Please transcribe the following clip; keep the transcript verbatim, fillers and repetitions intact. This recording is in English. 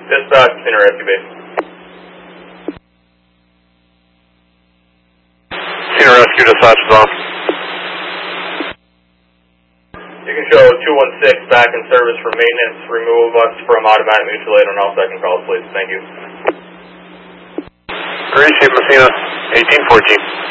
Dispatch, Casino Rescue Base. Casino Rescue Dispatch is on. You can show two one six back in service for maintenance. Remove us from automatic mutual aid on all second calls, please. Thank you. Appreciate Messina, eighteen fourteen.